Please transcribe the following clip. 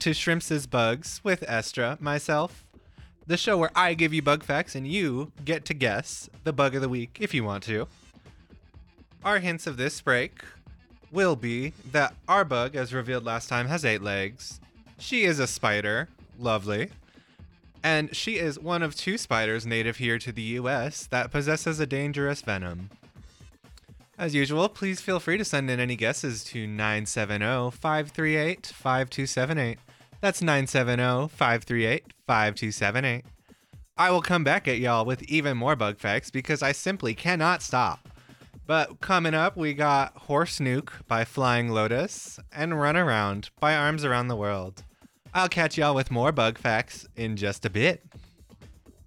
to Shrimps' Bugs with Estra, myself. The show where I give you bug facts and you get to guess the bug of the week if you want to. Our hints of this break will be that our bug, as revealed last time, has 8 legs. She is a spider. Lovely. And she is one of 2 spiders native here to the US that possesses a dangerous venom. As usual, please feel free to send in any guesses to 970-538-5278. That's 970-538-5278. I will come back at y'all with even more bug facts because I simply cannot stop. But coming up, we got Horse Nuke by Flying Lotus and Run Around by Arms Around the World. I'll catch y'all with more bug facts in just a bit.